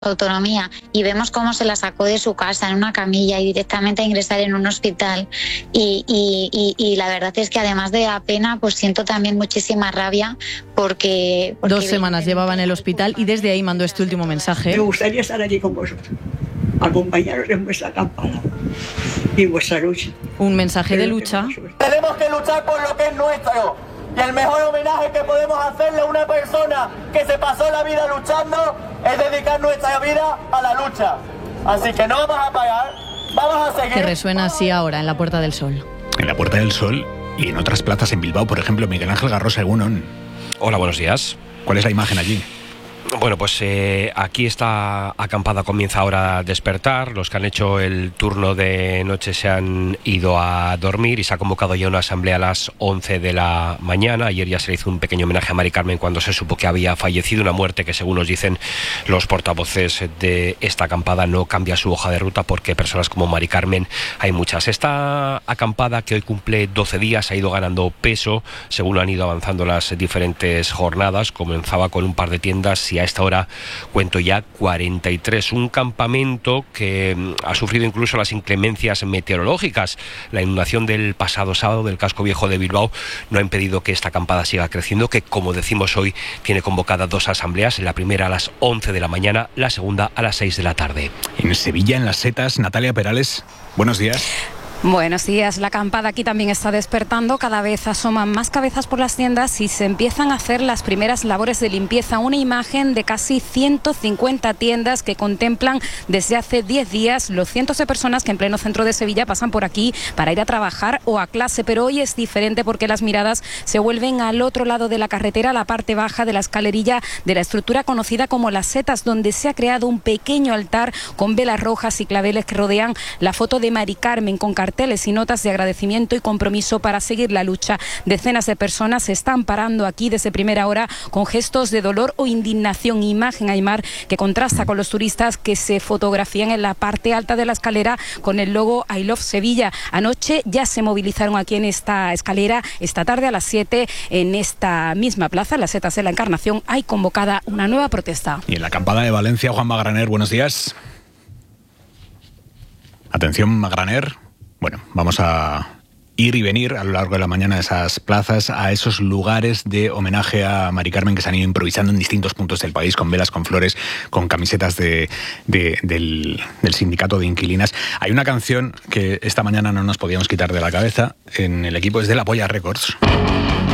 autonomía y vemos cómo se la sacó de su casa en una camilla y directamente a ingresar en un hospital y la verdad es que además de la pena pues siento también muchísima rabia porque 2 semanas llevaba en el hospital y desde ahí mandó este último mensaje. Me gustaría estar allí con vosotros, acompañaros en vuestra acampada y en vuestra lucha. Un mensaje de lucha. Tenemos que luchar por lo que es nuestro. Y el mejor homenaje que podemos hacerle a una persona que se pasó la vida luchando es dedicar nuestra vida a la lucha. Así que no vamos a parar, vamos a seguir. Que resuena así ahora en la Puerta del Sol. En la Puerta del Sol y en otras plazas en Bilbao, por ejemplo, Miguel Ángel Garrosa, Egunon. Hola, buenos días. ¿Cuál es la imagen allí? Bueno, pues aquí esta acampada comienza ahora a despertar. Los que han hecho el turno de noche se han ido a dormir y se ha convocado ya una asamblea a las 11 de la mañana. Ayer ya se le hizo un pequeño homenaje a Mari Carmen cuando se supo que había fallecido. Una muerte que, según nos dicen los portavoces de esta acampada, no cambia su hoja de ruta porque personas como Mari Carmen hay muchas. Esta acampada, que hoy cumple 12 días, ha ido ganando peso según han ido avanzando las diferentes jornadas. Comenzaba con un par de tiendas y a esta hora cuento ya 43. Un campamento que ha sufrido incluso las inclemencias meteorológicas. La inundación del pasado sábado del casco viejo de Bilbao no ha impedido que esta acampada siga creciendo, que, como decimos hoy, tiene convocadas 2 asambleas, la primera a las 11 de la mañana, la segunda a las 6 de la tarde. En Sevilla, en Las Setas, Natalia Perales, buenos días. Buenos días. La acampada aquí también está despertando. Cada vez asoman más cabezas por las tiendas y se empiezan a hacer las primeras labores de limpieza. Una imagen de casi 150 tiendas que contemplan desde hace 10 días los cientos de personas que en pleno centro de Sevilla pasan por aquí para ir a trabajar o a clase. Pero hoy es diferente porque las miradas se vuelven al otro lado de la carretera, a la parte baja de la escalerilla de la estructura conocida como Las Setas, donde se ha creado un pequeño altar con velas rojas y claveles que rodean la foto de Mari Carmen, con carteles y notas de agradecimiento y compromiso para seguir la lucha. Decenas de personas se están parando aquí desde primera hora con gestos de dolor o indignación. Imagen, Aymar, que contrasta con los turistas que se fotografían en la parte alta de la escalera con el logo I Love Sevilla. Anoche ya se movilizaron aquí en esta escalera. Esta tarde a las 7 en esta misma plaza, Las Setas de la Encarnación, hay convocada una nueva protesta. Y en la acampada de Valencia, Juan Magraner, buenos días. Atención, Magraner. Bueno, vamos a ir y venir a lo largo de la mañana a esas plazas, a esos lugares de homenaje a Mari Carmen que se han ido improvisando en distintos puntos del país, con velas, con flores, con camisetas del sindicato de inquilinas. Hay una canción que esta mañana no nos podíamos quitar de la cabeza en el equipo, es de La Polla Records.